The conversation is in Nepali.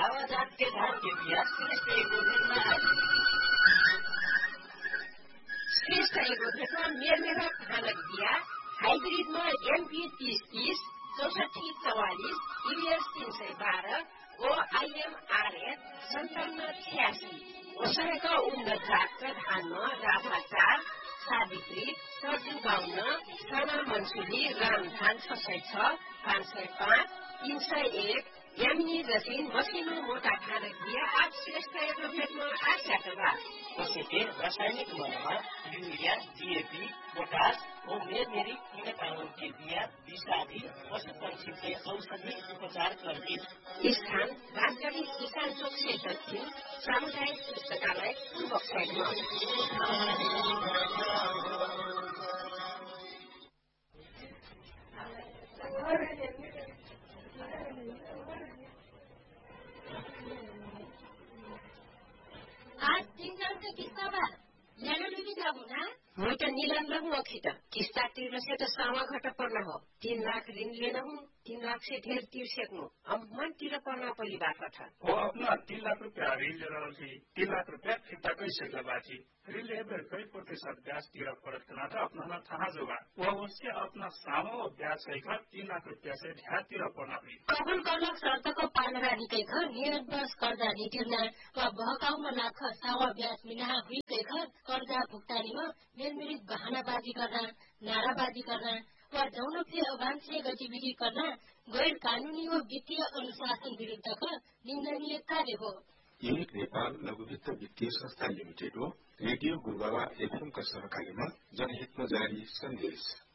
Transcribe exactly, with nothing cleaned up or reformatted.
दावा जात के धान के बिया श्रेष्ठ एगोधेनमा श्रेष्ठ एगोधेनमा मेरमेरा धानक बिया हाइब्रिडमा एमपी तीस तीस चौसठी चौवालिस इबिएस तीन सय बाह्र ओ आइएमआरएच सन्ताउन्न छ्यासी ओसरेका उन्नत जातका धानमा राधा चार सावित्री सर्जु बाहुन सना मन्सुली राम धान छ सय छ पाँच सय पाँच तीन सय एक यामिनी जसिन मसिनो मोटा धानक बिया आठ श्रेष्ठ एग्रोभेटमा आशाका बात उसके रासायनिक मलमा यूरिया डीएपी पोटास और मेरमेरी कीटकाणु के बिया विषादी पशु पंछी के औषधि उपचार करके स्थान राजधानी किसान चोक से दक्षिण सामुदायिक पुस्तकालय पूर्वक साइडमा आज तीन जन के किस्ता बा लेना भी जाबू ना मैं तो नीलम लगूँ अखिता किस्ता तिर्न से तो सामा घट पर्न हो तीन लाख ऋण लेना हूँ तीन लाख से ढेर तिर सकूँ अब मन तिर पर्ना पड़ी बात था वो अपना तीन लाख रुपया ऋण ले रहा थी तीन लाख रुपया फिर्ता कैसे लबाची ऋण ले कई प्रतिशत ब्याज तिर पड़त करना था अपना था जोगा वो उससे अपना सामो ब्याज सहित तीन लाख रुपया से ढेर तिर पड़ना भी कबुल करलक शर्त को पालना निकै घर नियत बस कर्जा नितिर्ना वा बहकाउमा लाख सावा ब्याज मिना हुई घर कर्जा भुक्तानीमा निर्मित बहानाबाजी करना नाराबाजी करना वा जौनप्रिय अवांछनीय गतिविधि करना गैर कानूनी व वित्तीय अनुशासन विरुद्धको निन्दनीय कार्य हो। युनिक नेपाल लघु वित्त वित्तीय संस्था लिमिटेड हो रेडियो गुरुबाबा एफएम का सहकार्यमा जनहितमा जारी सन्देश।